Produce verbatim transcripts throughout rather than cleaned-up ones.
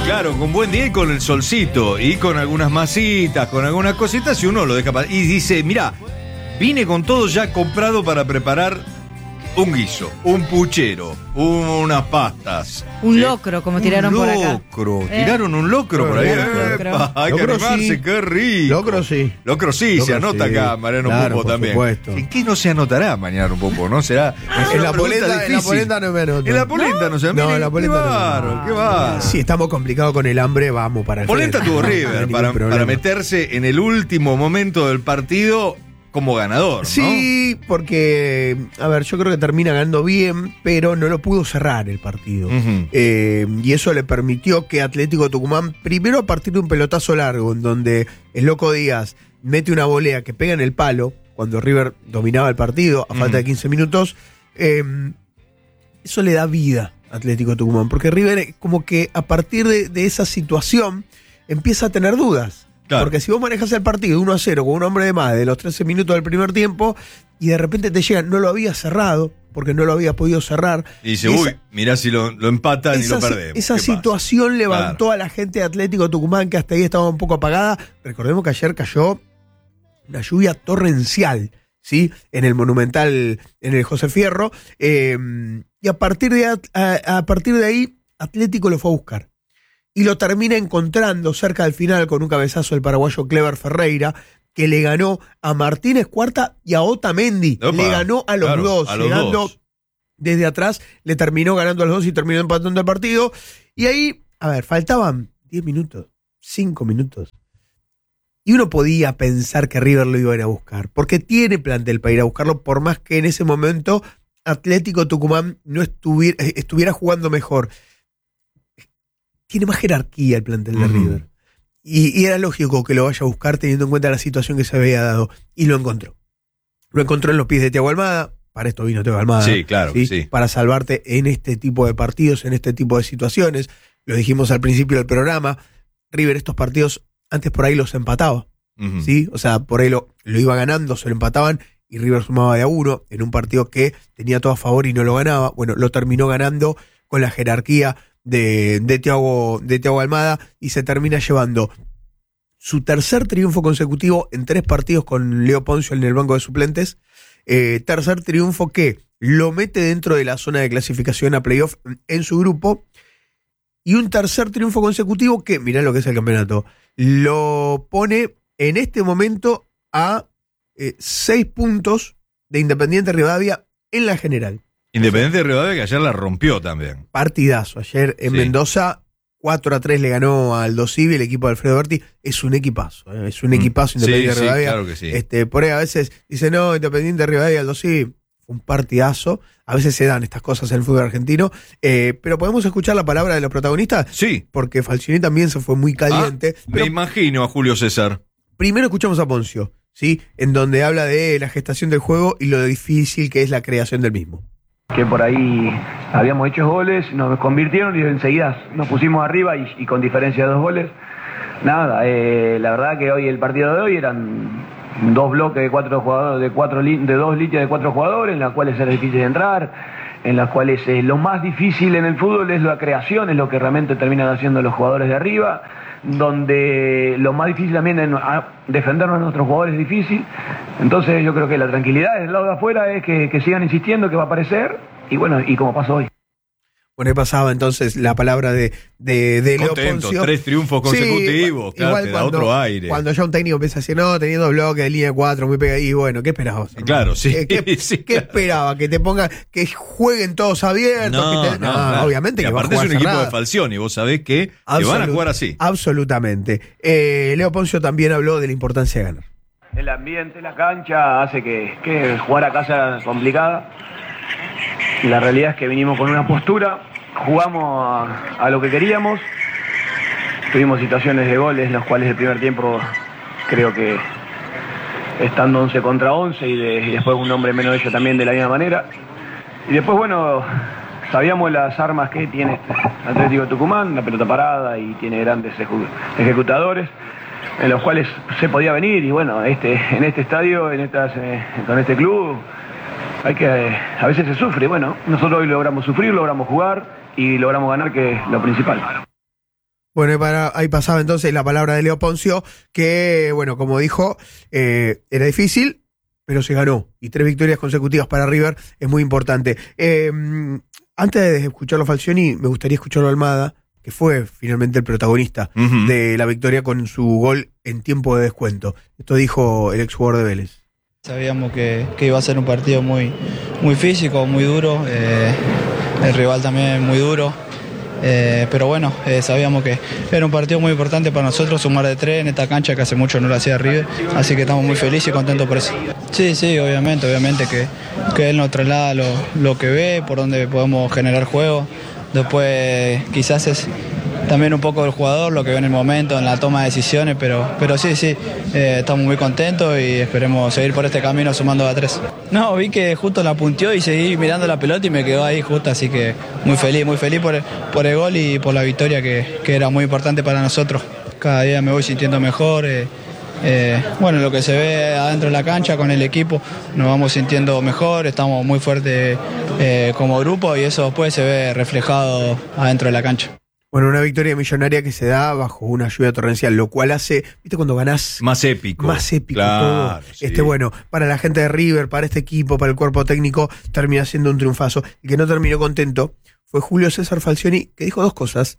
Claro, con buen día y con el solcito, y con algunas masitas, con algunas cositas, y uno lo deja pasar. Y dice, mira, vine con todo ya comprado para preparar un guiso, un puchero, unas pastas. Un ¿sí? locro, como tiraron un por acá. Locro, ¿Eh? tiraron un locro por ahí. Locro. Epa, hay Locro que animarse, sí. qué rico. Locro sí. Locro sí, Locro se anota sí. acá, Mariano Claro, Pupo por también. supuesto. ¿En qué no se anotará mañana Pupo? ¿No? Será. En la polenta, en la polenta no me anoto. En la polenta no, se No, en la polenta qué no. bárbaro, qué bárbaro. Si estamos complicados con el hambre, vamos para el Polenta frente. tuvo No hay River ningún para, problema. para meterse en el último momento del partido como ganador, ¿no? Sí, porque, a ver, yo creo que termina ganando bien, pero no lo pudo cerrar el partido. Ujú. Eh, y eso le permitió que Atlético Tucumán, primero a partir de un pelotazo largo, en donde el Loco Díaz mete una volea que pega en el palo, cuando River dominaba el partido, a falta Ujú. de quince minutos, eh, eso le da vida a Atlético Tucumán, porque River como que a partir de, de esa situación empieza a tener dudas. Claro. Porque si vos manejas el partido uno a cero con un hombre de más de los trece minutos del primer tiempo y de repente te llegan, no lo había cerrado, porque no lo había podido cerrar. Y dice, y uy, esa- mirá si lo, lo empatan y esa, lo perdemos. esa ¿Qué pasa? situación levantó Claro. a la gente de Atlético Tucumán, que hasta ahí estaba un poco apagada. Recordemos que ayer cayó una lluvia torrencial, ¿sí? En el Monumental, en el José Fierro. eh, y a partir, de, a, a partir de ahí, Atlético lo fue a buscar. Y lo termina encontrando cerca del final con un cabezazo del paraguayo Clever Ferreira, que le ganó a Martínez Cuarta y a Otamendi. Opa, le ganó a los claro, dos, a los llegando dos. desde atrás, le terminó ganando a los dos y terminó empatando el partido. Y ahí, a ver, faltaban diez minutos, cinco minutos. Y uno podía pensar que River lo iba a ir a buscar, porque tiene plantel para ir a buscarlo, por más que en ese momento Atlético Tucumán no estuviera, estuviera jugando mejor. Tiene más jerarquía el plantel de Ujú. River. Y, y era lógico que lo vaya a buscar teniendo en cuenta la situación que se había dado. Y lo encontró. Lo encontró en los pies de Thiago Almada. Para esto vino Thiago Almada. Sí, claro, ¿sí? sí. Para salvarte en este tipo de partidos, en este tipo de situaciones. Lo dijimos al principio del programa. River estos partidos, antes por ahí los empataba. Ujú. ¿Sí? O sea, por ahí lo, lo iba ganando, se lo empataban y River sumaba de a uno en un partido que tenía todo a favor y no lo ganaba. Bueno, lo terminó ganando con la jerarquía de, de, Thiago, de Thiago Almada y se termina llevando su tercer triunfo consecutivo en tres partidos con Leo Poncio en el banco de suplentes. Eh, tercer triunfo que lo mete dentro de la zona de clasificación a playoff en su grupo. Y un tercer triunfo consecutivo que, mirá lo que es el campeonato, lo pone en este momento a eh, seis puntos de Independiente Rivadavia en la general. Independiente de Rivadavia que ayer la rompió también. Partidazo. Ayer en Sí. Mendoza, cuatro a tres le ganó al Aldo Civi, el equipo de Alfredo Berti. Es un equipazo, ¿eh? Es un equipazo Independiente Sí, sí, Rivadavia. claro que sí. Este, por ahí a veces dice, no, Independiente Rivadavia, Aldo Civi. Un partidazo. A veces se dan estas cosas en el fútbol argentino. Eh, pero podemos escuchar la palabra de los protagonistas. Sí. Porque Falcioni también se fue muy caliente. Ah, me pero imagino a Julio César. primero escuchamos a Poncio, ¿sí? En donde habla de la gestación del juego y lo difícil que es la creación del mismo. Que por ahí habíamos hecho goles, nos convirtieron y enseguida nos pusimos arriba y, y con diferencia de dos goles. Nada, eh, la verdad que hoy el partido de hoy eran dos bloques de cuatro jugadores, de cuatro de dos líneas de cuatro jugadores, en las cuales era difícil de entrar, en las cuales eh, lo más difícil en el fútbol es la creación, es lo que realmente terminan haciendo los jugadores de arriba, donde lo más difícil también es defendernos a nuestros jugadores es difícil. Entonces yo creo que la tranquilidad del lado de afuera es que, que sigan insistiendo que va a aparecer, y bueno, y como pasó hoy. Bueno, ahí pasaba entonces la palabra de, de, de Leo Contento, Poncio. tres triunfos consecutivos, Sí, claro, igual te da cuando, otro aire. Cuando ya un técnico empieza a decir, no, teniendo bloques de línea de cuatro, muy pegado. Y bueno, ¿qué esperabas? hermano? Claro, sí. ¿Qué, qué- sí, qué claro. esperaba? Que te pongan, que jueguen todos abiertos. No, que te- no, claro. obviamente Y que va a aparte es jugar un equipo cerrado. de Falcioni, vos sabés que, que van a Absolut- jugar así. Absolutamente. Eh, Leo Poncio también habló de la importancia de ganar. El ambiente, la cancha hace que, que jugar acá sea complicada. La realidad es que vinimos con una postura, jugamos a, a lo que queríamos. Tuvimos situaciones de goles, las cuales el primer tiempo creo que estando once contra once y, de, y después un hombre menos de ellos también de la misma manera. Y después, bueno, sabíamos las armas que tiene Atlético Tucumán, la pelota parada y tiene grandes ejecu- ejecutadores, en los cuales se podía venir y bueno, este, en este estadio, en estas, eh, con este club, hay que, eh, a veces se sufre. Bueno, nosotros hoy logramos sufrir, logramos jugar y logramos ganar, que es lo principal. Bueno, y para, ahí pasaba entonces la palabra de Leo Poncio, que, bueno, como dijo, eh, era difícil, pero se ganó. Y tres victorias consecutivas para River es muy importante. Eh, antes de escucharlo a Falcioni, me gustaría escucharlo a Almada, que fue finalmente el protagonista uh-huh. de la victoria con su gol en tiempo de descuento. Esto dijo el exjugador de Vélez. Sabíamos que, que iba a ser un partido muy, muy físico, muy duro. Eh, el rival también muy duro. Eh, pero bueno, eh, sabíamos que era un partido muy importante para nosotros, sumar de tres en esta cancha que hace mucho no lo hacía River, así que estamos muy felices y contentos por eso. Sí, sí, obviamente, obviamente que, que él nos traslada lo, lo que ve, por donde podemos generar juego. Después quizás es también un poco del jugador, lo que ve en el momento, en la toma de decisiones, pero, pero sí, sí, eh, estamos muy contentos y esperemos seguir por este camino sumando a tres. No, vi que justo la punteó y seguí mirando la pelota y me quedó ahí justo, así que muy feliz, muy feliz por el, por el gol y por la victoria que, que era muy importante para nosotros. Cada día me voy sintiendo mejor. Eh, Eh, bueno, lo que se ve adentro de la cancha con el equipo, nos vamos sintiendo mejor, estamos muy fuertes eh, como grupo y eso después se ve reflejado adentro de la cancha. Bueno, una victoria millonaria que se da bajo una lluvia torrencial, lo cual hace, ¿viste cuando ganás? Más épico. Más épico claro, todo. Sí. Este, bueno, para la gente de River, para este equipo, para el cuerpo técnico, termina siendo un triunfazo. El que no terminó contento fue Julio César Falcioni, que dijo dos cosas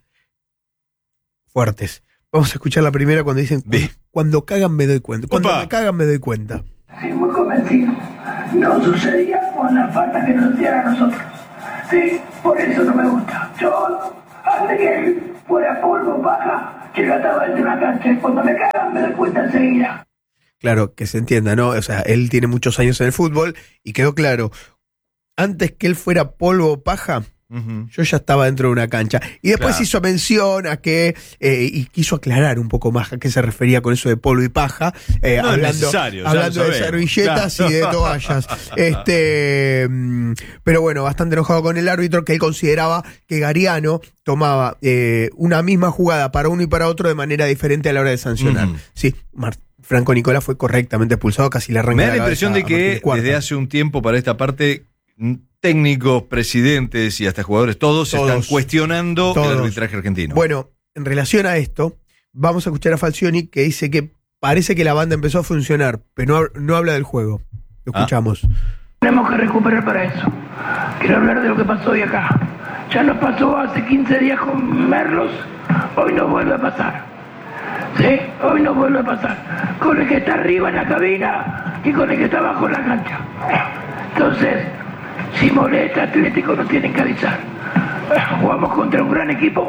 fuertes. Vamos a escuchar la primera cuando dicen, cuando, cuando cagan me doy cuenta. Cuando Opa. me cagan me doy cuenta. Sí, muy convencido. No sucedía con la falta que nos hiciera a nosotros. Sí, por eso no me gusta. Yo, antes que fuera polvo, paja, que estaba en una cancha y cuando me cagan me doy cuenta enseguida. Claro, que se entienda, ¿no? O sea, él tiene muchos años en el fútbol y quedó claro, antes que él fuera polvo o paja, Uh-huh. yo ya estaba dentro de una cancha. Y después claro. hizo mención a que, eh, y quiso aclarar un poco más a qué se refería con eso de polvo y paja, eh, no hablando, hablando de servilletas claro. y de toallas. este, pero bueno, bastante enojado con el árbitro, que él consideraba que Gariano tomaba eh, una misma jugada para uno y para otro de manera diferente a la hora de sancionar. Uh-huh. Sí, Martín. Franco Nicolás fue correctamente expulsado, casi le arranca Me da la la impresión de que desde hace un tiempo para esta parte técnicos, presidentes y hasta jugadores, todos, todos están cuestionando todos. el arbitraje argentino. Bueno, en relación a esto, vamos a escuchar a Falcioni, que dice que parece que la banda empezó a funcionar, pero no, no habla del juego. Lo escuchamos. Ah. Tenemos que recuperar para eso. Quiero hablar de lo que pasó hoy acá. Ya nos pasó hace quince días con Merlos, hoy nos vuelve a pasar. ¿Sí? Hoy nos vuelve a pasar. Con el que está arriba en la cabina y con el que está abajo en la cancha. Entonces, si molesta Atlético nos tienen que avisar. Jugamos contra un gran equipo,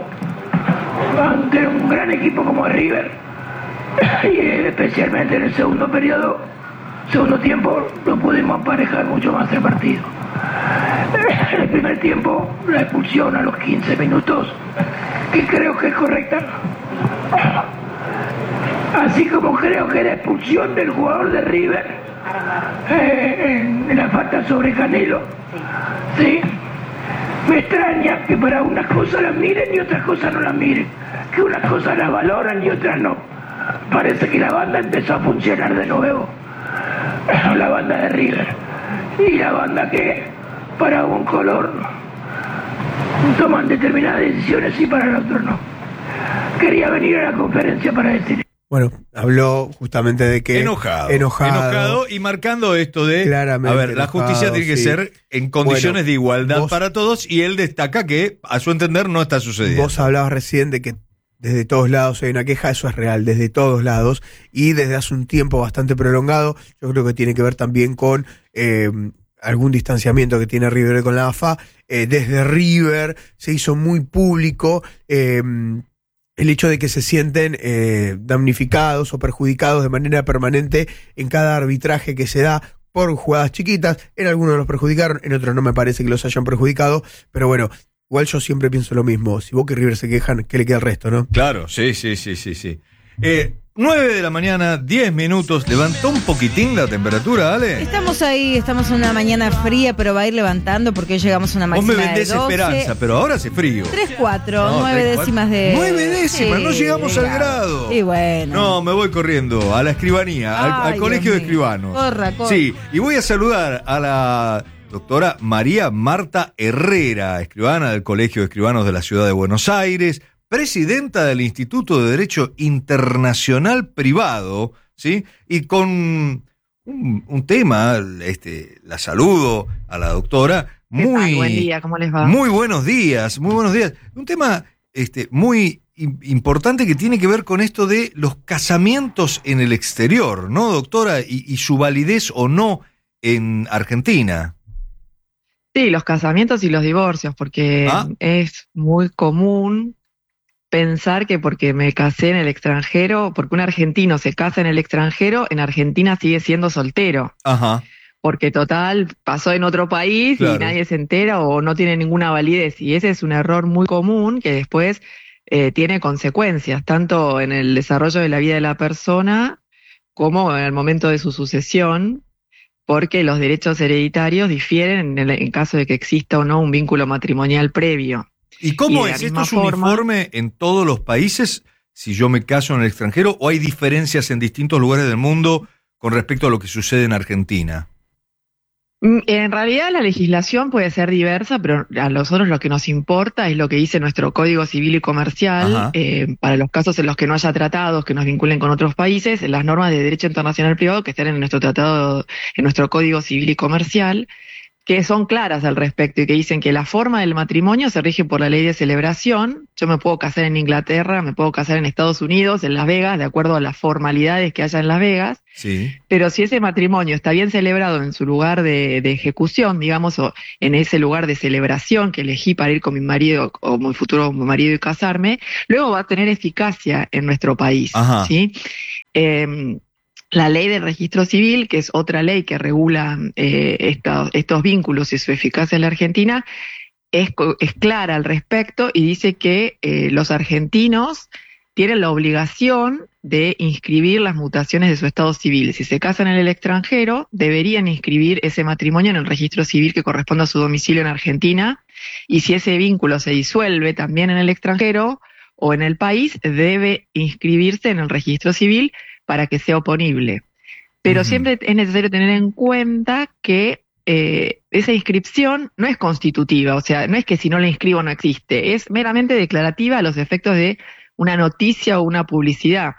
ante un gran equipo como River, y especialmente en el segundo periodo, segundo tiempo, no pudimos emparejar mucho más el partido. En el primer tiempo, la expulsión a los quince minutos, que creo que es correcta, así como creo que la expulsión del jugador de River Eh, en la falta sobre Canelo, sí. Me extraña que para unas cosas las miren y otras cosas no las miren, que unas cosas las valoran y otras no. Parece que la banda empezó a funcionar de nuevo, la banda de River, y la banda que para un color toman determinadas decisiones y para el otro no. Quería venir a la conferencia para decir. Bueno, habló justamente de que... Enojado. Enojado. Enojado y marcando esto de... Claramente a ver, la enojado, justicia tiene que sí. ser en condiciones bueno, de igualdad vos, para todos y él destaca que, a su entender, no está sucediendo. Vos hablabas recién de que desde todos lados hay una queja, eso es real, desde todos lados y desde hace un tiempo bastante prolongado. Yo creo que tiene que ver también con... Eh, algún distanciamiento que tiene River con la A F A. Eh, desde River se hizo muy público... Eh, el hecho de que se sienten eh, damnificados o perjudicados de manera permanente en cada arbitraje que se da por jugadas chiquitas. En algunos los perjudicaron, en otros no me parece que los hayan perjudicado, pero bueno, igual yo siempre pienso lo mismo. Si Boca y River se quejan, ¿qué le queda al resto, no? Claro, sí, sí, sí, sí, sí. Eh, nueve de la mañana, diez minutos. ¿Levantó un poquitín la temperatura, Ale? Estamos ahí, estamos en una mañana fría, pero va a ir levantando porque hoy llegamos a una máxima de doce. Vos me vendés esperanza, pero ahora hace frío. tres, cuatro, no, nueve décimas de... Nueve décimas, sí, no llegamos venga. al grado. Y bueno. No, me voy corriendo a la escribanía, Ay, al, al colegio de escribanos. Corra, corra. Sí, y voy a saludar a la doctora María Marta Herrera, escribana del Colegio de Escribanos de la Ciudad de Buenos Aires, presidenta del Instituto de Derecho Internacional Privado, ¿sí? Y con un, un tema, este, la saludo a la doctora, muy, buen día, ¿cómo les va? Muy buenos días, muy buenos días. Un tema este, muy importante que tiene que ver con esto de los casamientos en el exterior, ¿no, doctora? Y, y su validez o no en Argentina. Sí, los casamientos y los divorcios, porque ¿Ah? es muy común pensar que porque me casé en el extranjero, porque un argentino se casa en el extranjero, en Argentina sigue siendo soltero. Ajá. Porque total, pasó en otro país Claro. y nadie se entera o no tiene ninguna validez. Y ese es un error muy común que después eh, tiene consecuencias, tanto en el desarrollo de la vida de la persona como en el momento de su sucesión, porque los derechos hereditarios difieren en, el, en caso de que exista o no un vínculo matrimonial previo. ¿Y cómo Y de es? la ¿Esto misma es forma- uniforme en todos los países si yo me caso en el extranjero o hay diferencias en distintos lugares del mundo con respecto a lo que sucede en Argentina? Mm, En realidad la legislación puede ser diversa, pero a nosotros lo que nos importa es lo que dice nuestro Código Civil y Comercial. Ajá. Eh, para los casos en los que no haya tratados que nos vinculen con otros países, las normas de derecho internacional privado que están en nuestro tratado, en nuestro Código Civil y Comercial, que son claras al respecto y que dicen que la forma del matrimonio se rige por la ley de celebración. Yo me puedo casar en Inglaterra, me puedo casar en Estados Unidos, en Las Vegas, de acuerdo a las formalidades que haya en Las Vegas. Sí. Pero si ese matrimonio está bien celebrado en su lugar de, de ejecución, digamos, o en ese lugar de celebración que elegí para ir con mi marido o mi futuro marido y casarme, luego va a tener eficacia en nuestro país. Ajá. ¿Sí? Eh, la ley del registro civil, que es otra ley que regula eh, estos, estos vínculos y su eficacia en la Argentina, es, es clara al respecto y dice que eh, los argentinos tienen la obligación de inscribir las mutaciones de su estado civil. Si se casan en el extranjero, deberían inscribir ese matrimonio en el registro civil que corresponde a su domicilio en Argentina, y si ese vínculo se disuelve también en el extranjero o en el país, debe inscribirse en el registro civil para que sea oponible. Pero Ujú. siempre es necesario tener en cuenta que eh, esa inscripción no es constitutiva, o sea, no es que si no la inscribo no existe, es meramente declarativa a los efectos de una noticia o una publicidad.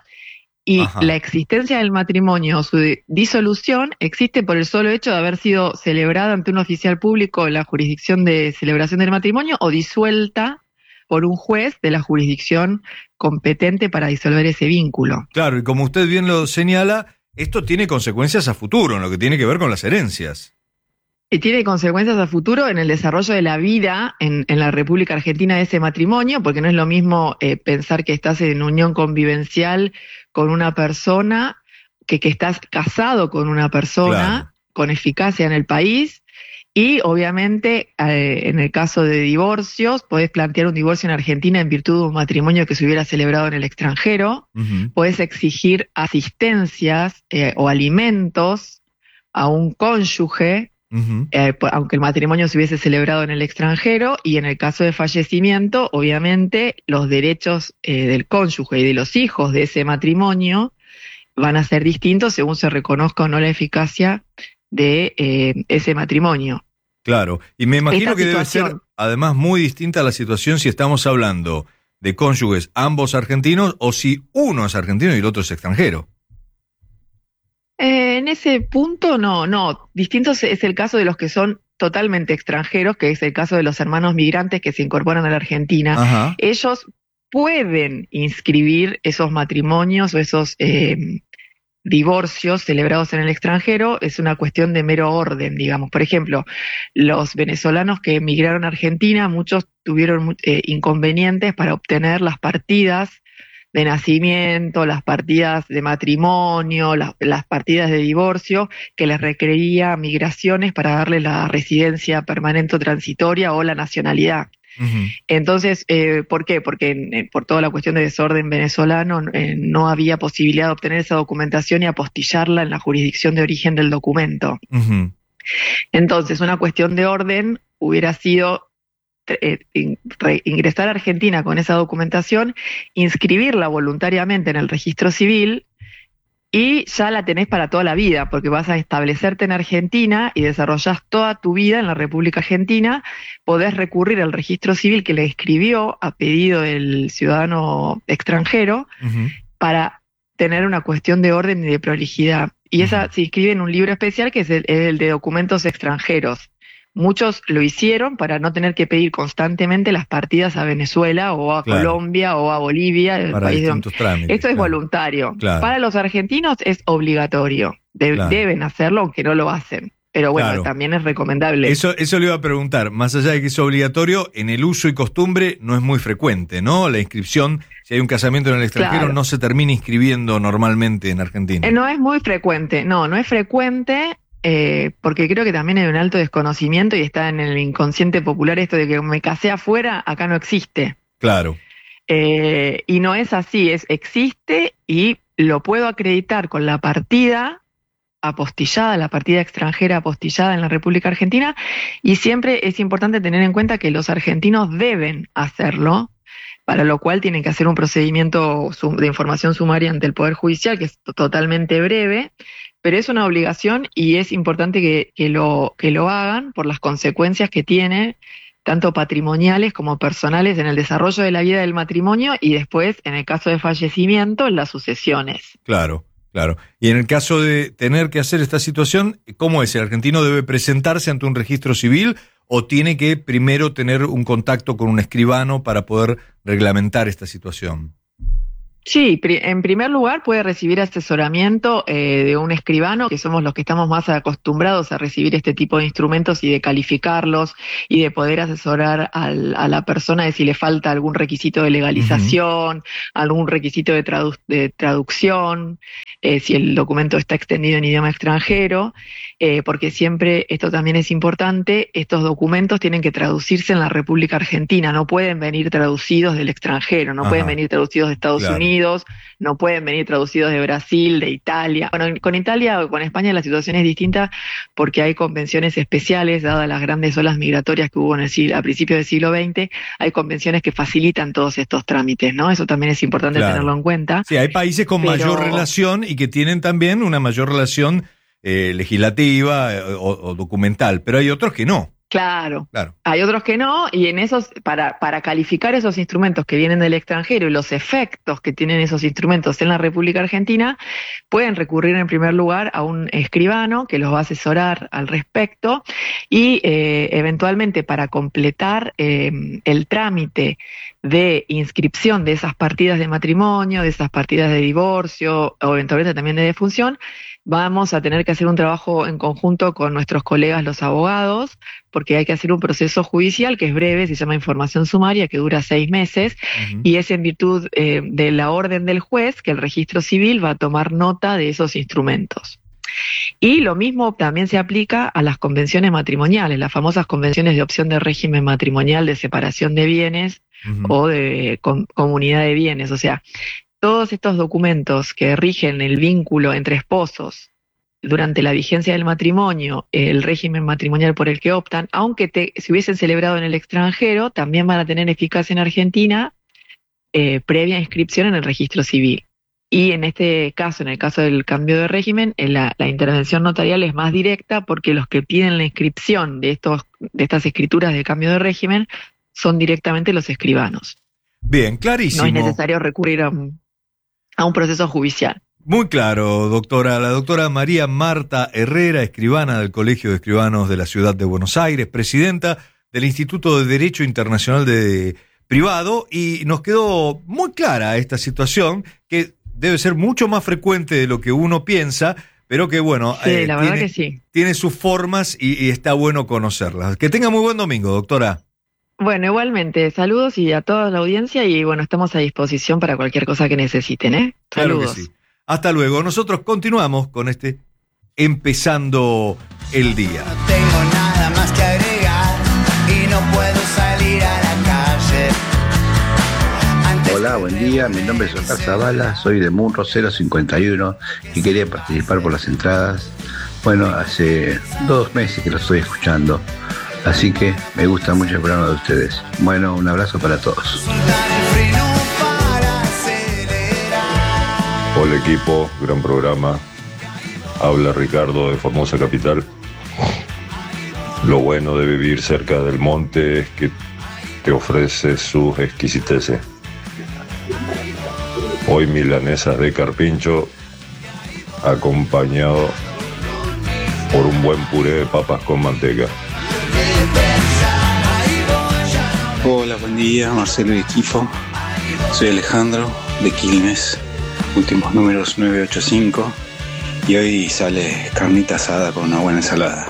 Y Ajá. la existencia del matrimonio o su di- disolución existe por el solo hecho de haber sido celebrada ante un oficial público en la jurisdicción de celebración del matrimonio o disuelta por un juez de la jurisdicción competente para disolver ese vínculo. Claro, y como usted bien lo señala, esto tiene consecuencias a futuro en lo que tiene que ver con las herencias. Y tiene consecuencias a futuro en el desarrollo de la vida en, en la República Argentina de ese matrimonio, porque no es lo mismo eh, pensar que estás en unión convivencial con una persona que que estás casado con una persona Claro. con eficacia en el país. Y obviamente eh, en el caso de divorcios, podés plantear un divorcio en Argentina en virtud de un matrimonio que se hubiera celebrado en el extranjero. Ujú. Podés exigir asistencias eh, o alimentos a un cónyuge, Ujú. eh, po- aunque el matrimonio se hubiese celebrado en el extranjero, y en el caso de fallecimiento, obviamente los derechos eh, del cónyuge y de los hijos de ese matrimonio van a ser distintos según se reconozca o no la eficacia de eh, ese matrimonio. Claro, y me imagino Esta que debe situación- ser además muy distinta la situación si estamos hablando de cónyuges ambos argentinos o si uno es argentino y el otro es extranjero. Eh, en ese punto no, no. Distinto es- es el caso de los que son totalmente extranjeros, que es el caso de los hermanos migrantes que se incorporan a la Argentina. Ajá. Ellos pueden inscribir esos matrimonios o esos eh, divorcios celebrados en el extranjero. Es una cuestión de mero orden, digamos. Por ejemplo, los venezolanos que emigraron a Argentina, muchos tuvieron mu- eh, inconvenientes para obtener las partidas de nacimiento, las partidas de matrimonio, las, las partidas de divorcio que les requería migraciones para darle la residencia permanente o transitoria o la nacionalidad. Ujú. Entonces, eh, ¿por qué? Porque eh, por toda la cuestión de desorden venezolano eh, no había posibilidad de obtener esa documentación y apostillarla en la jurisdicción de origen del documento. Ujú. Entonces, una cuestión de orden hubiera sido eh, in- re- ingresar a Argentina con esa documentación, inscribirla voluntariamente en el registro civil y ya la tenés para toda la vida, porque vas a establecerte en Argentina y desarrollás toda tu vida en la República Argentina. Podés recurrir al registro civil que le escribió a pedido del ciudadano extranjero uh-huh. para tener una cuestión de orden y de prolijidad. Y esa uh-huh. se inscribe en un libro especial que es el, el de documentos extranjeros. Muchos lo hicieron para no tener que pedir constantemente las partidas a Venezuela o a claro. Colombia o a Bolivia. El para país distintos de... trámites. Esto es claro. voluntario. Claro. Para los argentinos es obligatorio. De- claro. Deben hacerlo, aunque no lo hacen. Pero bueno, claro. también es recomendable. Eso, eso le iba a preguntar. Más allá de que es obligatorio, en el uso y costumbre no es muy frecuente, ¿no? La inscripción, si hay un casamiento en el extranjero, claro. no se termina inscribiendo normalmente en Argentina. Eh, no es muy frecuente. No, no es frecuente. Eh, porque creo que también hay un alto desconocimiento y está en el inconsciente popular esto de que me casé afuera, acá no existe. Claro. Eh, y no es así, es existe y lo puedo acreditar con la partida apostillada, la partida extranjera apostillada en la República Argentina, y siempre es importante tener en cuenta que los argentinos deben hacerlo, para lo cual tienen que hacer un procedimiento de información sumaria ante el Poder Judicial, que es totalmente breve, pero es una obligación y es importante que, que, lo, que lo hagan por las consecuencias que tiene, tanto patrimoniales como personales, en el desarrollo de la vida del matrimonio y después, en el caso de fallecimiento, en las sucesiones. Claro, claro. Y en el caso de tener que hacer esta situación, ¿cómo es? ¿El argentino debe presentarse ante un registro civil o tiene que primero tener un contacto con un escribano para poder reglamentar esta situación? Sí, en primer lugar puede recibir asesoramiento eh, de un escribano, que somos los que estamos más acostumbrados a recibir este tipo de instrumentos y de calificarlos y de poder asesorar al, a la persona de si le falta algún requisito de legalización, uh-huh. algún requisito de, tradu- de traducción, eh, si el documento está extendido en idioma extranjero, eh, porque siempre, esto también es importante, estos documentos tienen que traducirse en la República Argentina, no pueden venir traducidos del extranjero, no Ajá. pueden venir traducidos de Estados claro. Unidos, no pueden venir traducidos de Brasil, de Italia. Bueno, con Italia o con España la situación es distinta porque hay convenciones especiales, dadas las grandes olas migratorias que hubo en el siglo, a principios del siglo veinte, hay convenciones que facilitan todos estos trámites, ¿no? Eso también es importante claro. tenerlo en cuenta. Sí, hay países con pero... mayor relación y que tienen también una mayor relación eh, legislativa eh, o, o documental, pero hay otros que no. Claro, claro, hay otros que no, y en esos, para, para calificar esos instrumentos que vienen del extranjero y los efectos que tienen esos instrumentos en la República Argentina, pueden recurrir en primer lugar a un escribano que los va a asesorar al respecto y eh, eventualmente para completar eh, el trámite de inscripción de esas partidas de matrimonio, de esas partidas de divorcio o eventualmente también de defunción, vamos a tener que hacer un trabajo en conjunto con nuestros colegas los abogados, porque hay que hacer un proceso judicial que es breve, se llama información sumaria, que dura seis meses, uh-huh. y es en virtud eh, de la orden del juez que el registro civil va a tomar nota de esos instrumentos. Y lo mismo también se aplica a las convenciones matrimoniales, las famosas convenciones de opción de régimen matrimonial, de separación de bienes uh-huh. o de com- comunidad de bienes, o sea, todos estos documentos que rigen el vínculo entre esposos durante la vigencia del matrimonio, el régimen matrimonial por el que optan, aunque te, se hubiesen celebrado en el extranjero, también van a tener eficacia en Argentina eh, previa inscripción en el registro civil. Y en este caso, en el caso del cambio de régimen, la, la intervención notarial es más directa porque los que piden la inscripción de, estos, de estas escrituras de cambio de régimen son directamente los escribanos. Bien, clarísimo. No es necesario recurrir a un... a un proceso judicial. Muy claro, doctora. La doctora María Marta Herrera, escribana del Colegio de Escribanos de la Ciudad de Buenos Aires, presidenta del Instituto de Derecho Internacional de Privado, y nos quedó muy clara esta situación, que debe ser mucho más frecuente de lo que uno piensa, pero que bueno, sí, eh, la verdad tiene, que sí. tiene sus formas y, y está bueno conocerlas. Que tenga muy buen domingo, doctora. Bueno, igualmente, saludos y a toda la audiencia y bueno, estamos a disposición para cualquier cosa que necesiten, ¿eh? Saludos. Claro que sí. Hasta luego. Nosotros continuamos con este Empezando el Día. No tengo nada más que agregar y no puedo salir a la calle. Antes Hola, buen día. Mi nombre es Oscar Zavala, soy de Munro cero cincuenta y uno y quería participar por las entradas. Bueno, hace dos meses que lo estoy escuchando. Así que me gusta mucho el programa de ustedes. Bueno, un abrazo para todos. Hola equipo, gran programa. Habla Ricardo de Formosa Capital. Lo bueno de vivir cerca del monte es que te ofrece sus exquisiteces. Hoy milanesas de carpincho acompañado por un buen puré de papas con manteca. Hola, buen día, Marcelo y equipo. Soy Alejandro de Quilmes, últimos números nueve ocho cinco, y hoy sale carnita asada con una buena ensalada.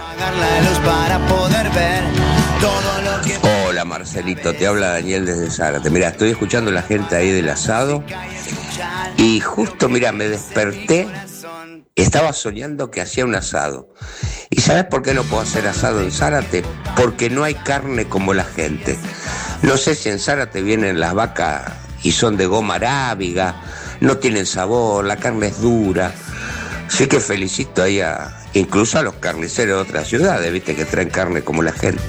Hola Marcelito, te habla Daniel desde Zárate. Mira, estoy escuchando a la gente ahí del asado y justo, mira, me desperté, estaba soñando que hacía un asado. ¿Y sabes por qué no puedo hacer asado en Zárate? Porque no hay carne como la gente. No sé si en Zárate vienen las vacas y son de goma arábiga, no tienen sabor, la carne es dura. Así que felicito ahí a, incluso a los carniceros de otras ciudades, viste, que traen carne como la gente.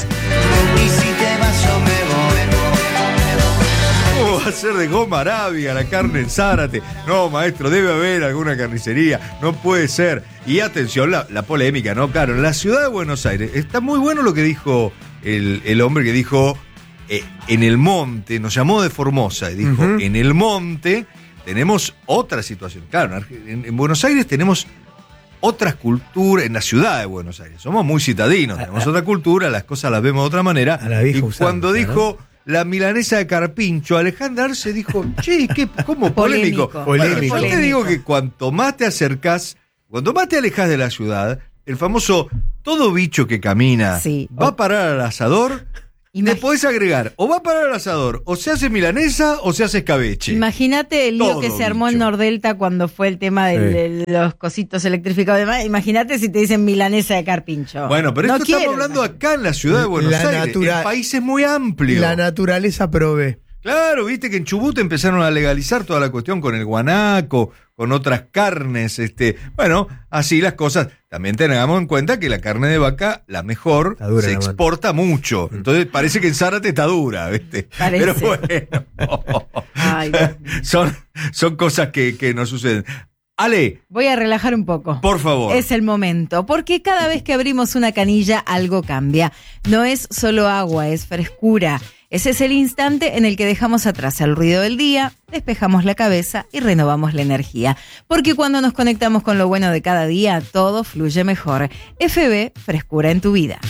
¿Cómo va a ser de goma arábiga la carne en Zárate? No, maestro, debe haber alguna carnicería, no puede ser. Y atención, la, la polémica, ¿no? Claro, en la ciudad de Buenos Aires está muy bueno lo que dijo el, el hombre que dijo eh, en el monte, nos llamó de Formosa y dijo, uh-huh. en el monte tenemos otra situación. Claro, en, en Buenos Aires tenemos otras culturas, en la ciudad de Buenos Aires. Somos muy citadinos, tenemos otra cultura, las cosas las vemos de otra manera. A la vieja y usanza, cuando dijo... ¿no? La milanesa de carpincho, Alejandra Arce dijo, che, ¿qué, ¿cómo? Polémico. Polémico. Polémico. Bueno, yo te digo que cuanto más te acercás, cuanto más te alejas de la ciudad, el famoso todo bicho que camina sí. va a parar al asador. Imag- le podés agregar, o va a parar al asador, o se hace milanesa, o se hace escabeche. Imagínate el lío todo que se armó bicho. En Nordelta cuando fue el tema de, sí. de los cositos electrificados y demás. Imagínate si te dicen milanesa de carpincho. Bueno, pero no esto quiero, estamos hablando acá en la ciudad de Buenos la Aires. Natura- el país es muy amplio. La naturaleza provee. Claro, viste que en Chubut empezaron a legalizar toda la cuestión con el guanaco, con otras carnes, este, bueno, así las cosas. También tengamos en cuenta que la carne de vaca, la mejor, dura, se exporta mano. mucho. Entonces parece que en Zárate está dura, ¿viste? Parece. Pero bueno, Ay, son, son cosas que, que nos suceden. Ale. Voy a relajar un poco. Por favor. Es el momento, porque cada vez que abrimos una canilla algo cambia. No es solo agua, es frescura. Ese es el instante en el que dejamos atrás el ruido del día, despejamos la cabeza y renovamos la energía. Porque cuando nos conectamos con lo bueno de cada día, todo fluye mejor. F B, frescura en tu vida.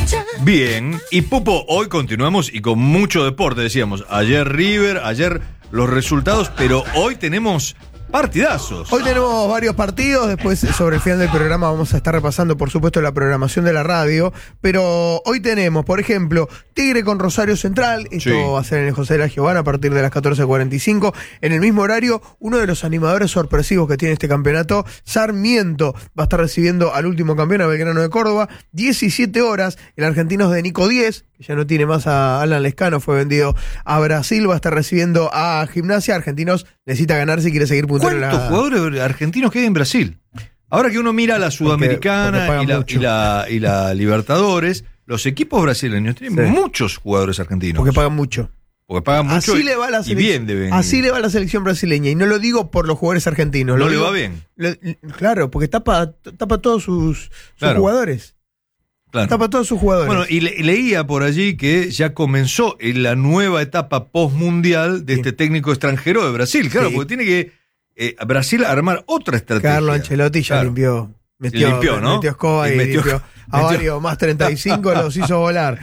Bien, y Pupo, hoy continuamos y con mucho deporte, decíamos. Ayer River, ayer los resultados, pero hoy tenemos... partidazos. Hoy tenemos varios partidos, después sobre el final del programa vamos a estar repasando por supuesto la programación de la radio, pero hoy tenemos, por ejemplo, Tigre con Rosario Central, esto sí. va a ser en el José de la Giovanna a partir de las catorce cuarenta y cinco, en el mismo horario, uno de los animadores sorpresivos que tiene este campeonato, Sarmiento, va a estar recibiendo al último campeón, a Belgrano de Córdoba, diecisiete horas, el argentino es de Nico diez, que ya no tiene más a Alan Lescano, fue vendido a Brasil, va a estar recibiendo a Gimnasia, Argentinos necesita ganar si quiere seguir puntero. ¿Cuántos la... jugadores argentinos quedan en Brasil? Ahora que uno mira la Sudamericana porque, porque y, la, y, la, y la Libertadores, los equipos brasileños tienen sí. muchos jugadores argentinos. Porque pagan mucho. Porque pagan mucho así y, le va la y bien deben. Así le va la selección brasileña. Y no lo digo por los jugadores argentinos. No le digo, va bien. Lo, claro, porque tapa, tapa todos sus, sus claro. jugadores. Claro. Tapa todos sus jugadores. Bueno, y le, leía por allí que ya comenzó en la nueva etapa postmundial de sí. este técnico extranjero de Brasil. Claro, sí. porque tiene que eh, Brasil armar otra estrategia. Carlo Ancelotti ya claro. limpió. Metió, limpió, ¿no? Metió escoba y, y metió, limpió a metió. varios, más treinta y cinco los hizo volar.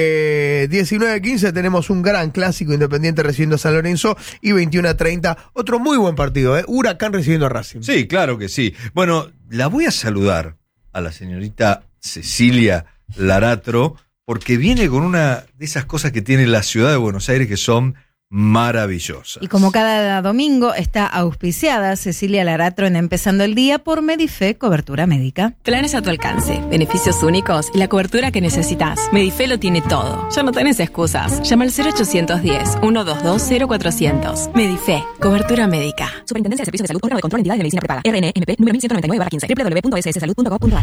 Eh, diecinueve quince tenemos un gran clásico Independiente recibiendo a San Lorenzo y veintiuno a treinta, otro muy buen partido, ¿eh? Huracán recibiendo a Racing. Sí, claro que sí. Bueno, la voy a saludar a la señorita Cecilia Laratro, porque viene con una de esas cosas que tiene la ciudad de Buenos Aires que son maravillosas. Y como cada domingo está auspiciada Cecilia Laratro en Empezando el Día por Medife, cobertura médica. Planes a tu alcance, beneficios únicos y la cobertura que necesitas. Medife lo tiene todo. Ya no tenés excusas. Llama al cero ochocientos diez, ciento veintidós, cero cuatrocientos. Medife, cobertura médica. Superintendencia de Servicios de Salud, órgano de control, entidad de medicina prepaga. R N M P número mil ciento noventa y nueve barra quince. doble u doble u doble u punto s s salud punto gov punto a r.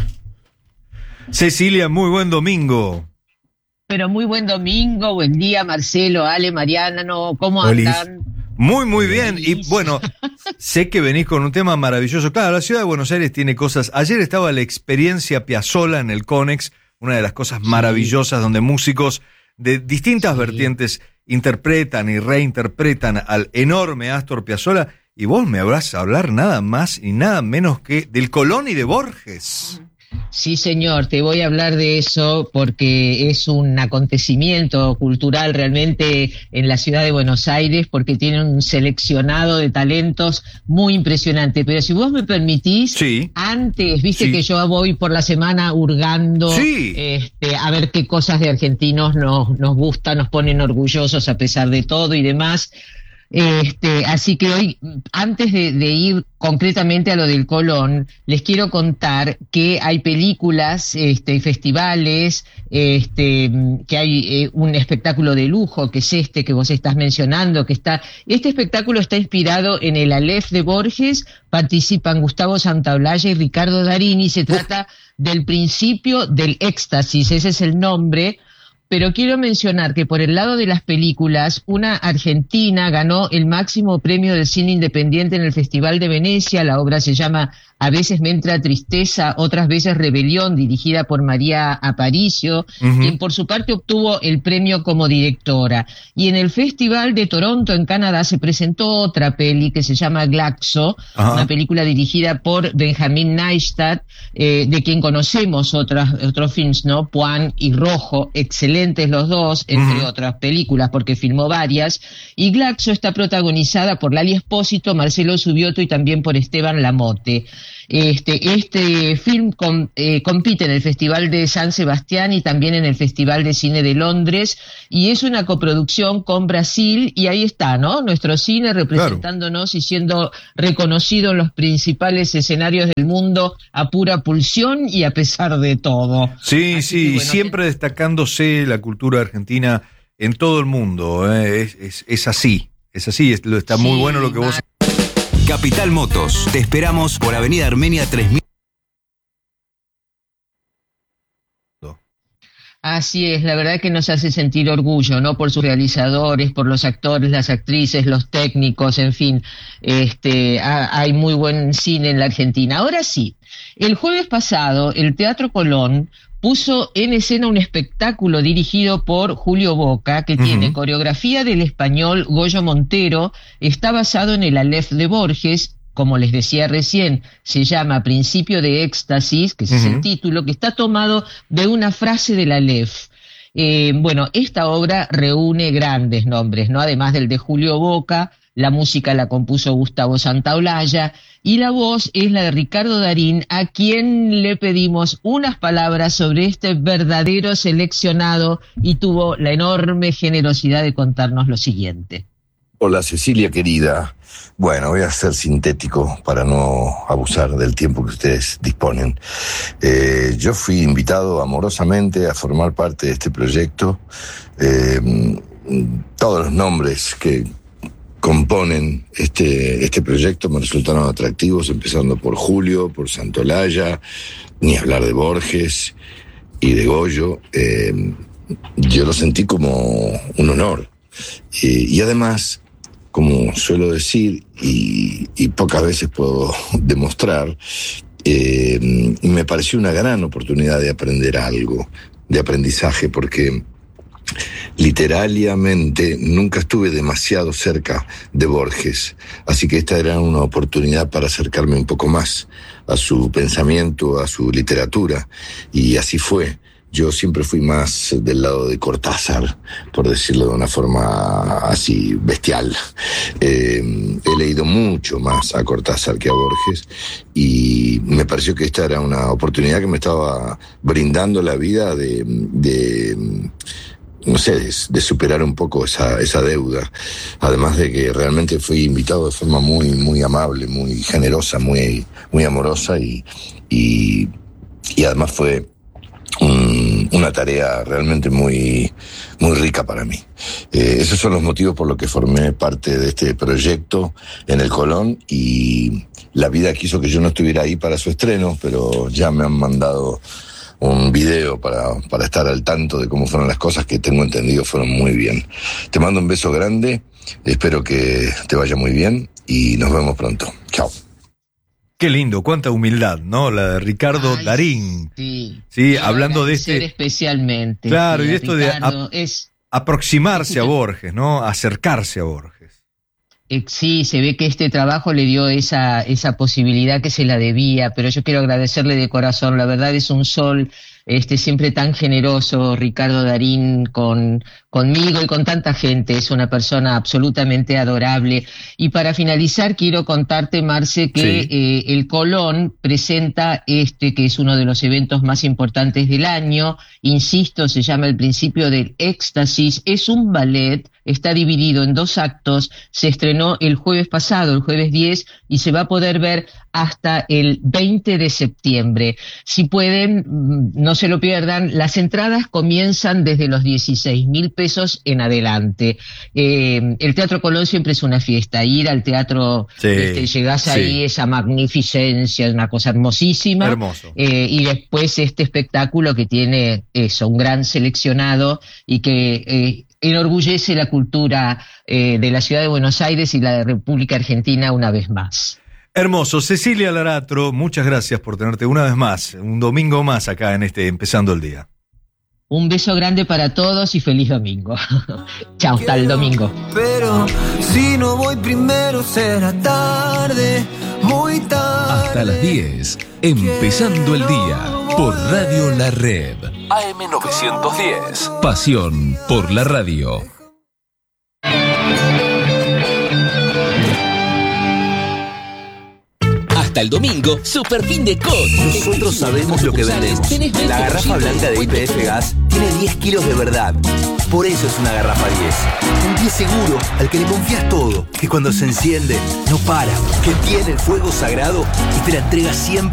Cecilia, muy buen domingo. Pero muy buen domingo, buen día, Marcelo, Ale, Mariana, ¿no? ¿Cómo andan? Muy, muy bien. Y bueno, sé que venís con un tema maravilloso. Claro, la ciudad de Buenos Aires tiene cosas. Ayer estaba la experiencia Piazzolla en el Conex, una de las cosas maravillosas donde músicos de distintas sí. vertientes interpretan y reinterpretan al enorme Astor Piazzolla. Y vos me habrás a hablar nada más y nada menos que del Colón y de Borges. Sí, señor, te voy a hablar de eso porque es un acontecimiento cultural realmente en la ciudad de Buenos Aires, porque tiene un seleccionado de talentos muy impresionante. Pero si vos me permitís, sí. antes, viste sí. que yo voy por la semana hurgando sí. este, a ver qué cosas de argentinos nos, nos gustan, nos ponen orgullosos a pesar de todo y demás. Este, así que hoy, antes de, de ir concretamente a lo del Colón, les quiero contar que hay películas, este, festivales, este, que hay eh, un espectáculo de lujo, que es este que vos estás mencionando, que está, este espectáculo está inspirado en el Aleph de Borges, participan Gustavo Santaolalla y Ricardo Darín, y se trata del principio del éxtasis, ese es el nombre. Pero quiero mencionar que por el lado de las películas, una argentina ganó el máximo premio del cine independiente en el Festival de Venecia. La obra se llama A veces me entra tristeza, otras veces rebelión, dirigida por María Aparicio, uh-huh. quien por su parte obtuvo el premio como directora. Y en el Festival de Toronto, en Canadá, se presentó otra peli que se llama Glaxo, uh-huh. una película dirigida por Benjamin Neistat, eh, de quien conocemos otras, otros films, ¿no? Puan y Rojo, excelentes los dos, entre uh-huh. otras películas, porque filmó varias. Y Glaxo está protagonizada por Lali Espósito, Marcelo Subioto y también por Esteban Lamote. Este, este film com, eh, compite en el Festival de San Sebastián y también en el Festival de Cine de Londres, y es una coproducción con Brasil, y ahí está, ¿no? Nuestro cine representándonos claro. y siendo reconocido en los principales escenarios del mundo a pura pulsión y a pesar de todo. Sí, Así sí, que, bueno, siempre que... destacándose la cultura argentina en todo el mundo, ¿eh? es, es, es así, es así, es, está sí, muy bueno lo que vos... Capital Motos. Te esperamos por Avenida Armenia tres mil. Así es, la verdad que nos hace sentir orgullo, ¿no? Por sus realizadores, por los actores, las actrices, los técnicos, en fin, este, ha, hay muy buen cine en la Argentina. Ahora sí, el jueves pasado, el Teatro Colón puso en escena un espectáculo dirigido por Julio Boca, que uh-huh. tiene coreografía del español Goyo Montero, está basado en el Aleph de Borges, como les decía recién, se llama Principio de Éxtasis, que ese uh-huh. es el título, que está tomado de una frase del Aleph. Eh, bueno, esta obra reúne grandes nombres, ¿no? Además del de Julio Boca, la música la compuso Gustavo Santaolalla y la voz es la de Ricardo Darín, a quien le pedimos unas palabras sobre este verdadero seleccionado, y tuvo la enorme generosidad de contarnos lo siguiente. Hola Cecilia querida, bueno, voy a ser sintético para no abusar del tiempo que ustedes disponen. Eh, yo fui invitado amorosamente a formar parte de este proyecto. Eh, todos los nombres que componen este, este proyecto me resultaron atractivos, empezando por Julio, por Santaolalla, ni hablar de Borges y de Goyo. Eh, yo lo sentí como un honor. Eh, y además, como suelo decir, y, y pocas veces puedo demostrar, eh, me pareció una gran oportunidad de aprender algo, de aprendizaje, porque literalmente nunca estuve demasiado cerca de Borges, así que esta era una oportunidad para acercarme un poco más a su pensamiento, a su literatura, y así fue. Yo siempre fui más del lado de Cortázar, por decirlo de una forma así bestial. Eh, he leído mucho más a Cortázar que a Borges, y me pareció que esta era una oportunidad que me estaba brindando la vida de... de no sé, de, de superar un poco esa, esa deuda. Además de que realmente fui invitado de forma muy, muy amable, muy generosa, muy, muy amorosa, y, y, y además fue un, una tarea realmente muy, muy rica para mí. Eh, esos son los motivos por los que formé parte de este proyecto en el Colón, y la vida quiso que yo no estuviera ahí para su estreno, pero ya me han mandado un video para, para estar al tanto de cómo fueron las cosas, que tengo entendido fueron muy bien. Te mando un beso grande, espero que te vaya muy bien y nos vemos pronto. Chao. Qué lindo, cuánta humildad, ¿no? La de Ricardo Ay, Darín. Sí, Sí, Quiero hablando de agradecer este... especialmente. Claro, sí, y a esto Ricardo, de ap- es aproximarse a Borges, ¿no? Acercarse a Borges. Eh, Sí, se ve que este trabajo le dio esa, esa posibilidad que se la debía, pero yo quiero agradecerle de corazón. La verdad es un sol, este, siempre tan generoso, Ricardo Darín, con, conmigo y con tanta gente. Es una persona absolutamente adorable. Y para finalizar, quiero contarte, Marce, que Sí. eh, el Colón presenta este, que es uno de los eventos más importantes del año. Insisto, se llama El Principio del Éxtasis. Es un ballet. Está dividido en dos actos, se estrenó el jueves pasado, el jueves diez, y se va a poder ver hasta el veinte de septiembre. Si pueden, mm, no se lo pierdan, las entradas comienzan desde los dieciséis mil pesos en adelante. Eh, el Teatro Colón siempre es una fiesta, ir al teatro, Sí, este, llegás sí. ahí, esa magnificencia, es una cosa hermosísima. Hermoso. Eh, y después este espectáculo que tiene eso, un gran seleccionado y que eh, enorgullece la cultura eh, de la ciudad de Buenos Aires y la República Argentina una vez más. Hermoso. Cecilia Laratro, muchas gracias por tenerte una vez más, un domingo más acá en este Empezando el Día. Un beso grande para todos y feliz domingo. Chao, hasta el domingo. Pero si no voy primero será tarde, muy tarde. Hasta las diez, Empezando el Día, por Radio La Red. A M novecientos diez. Pasión por la radio. Hasta el domingo, super fin de C O D. Nosotros sabemos lo que vendemos. La garrafa blanca de Y P F Gas tiene diez kilos de verdad. Por eso es una garrafa diez. Un diez seguro al que le confías todo. Que cuando se enciende, no para. Que tiene el fuego sagrado y te la entrega siempre